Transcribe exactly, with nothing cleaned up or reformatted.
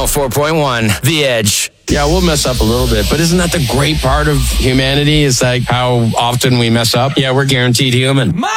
oh four point one, The Edge. Yeah, we'll mess up a little bit, but isn't that the great part of humanity? Is like how often we mess up? Yeah, we're guaranteed human.